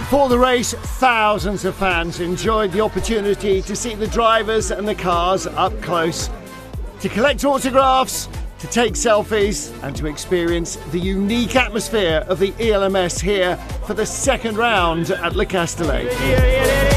Before the race, thousands of fans enjoyed the opportunity to see the drivers and the cars up close, to collect autographs, to take selfies and to experience the unique atmosphere of the ELMS here for the second round at Le Castellet.